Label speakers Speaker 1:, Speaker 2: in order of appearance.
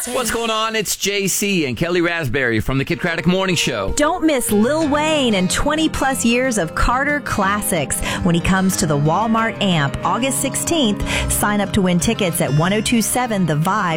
Speaker 1: What's going on? It's JC and Kelly Raspberry from the Kid Craddock Morning Show.
Speaker 2: Don't miss Lil Wayne and 20 plus years of Carter classics when he comes to the Walmart Amp August 16th. Sign up to win tickets at 1027 The Vibe.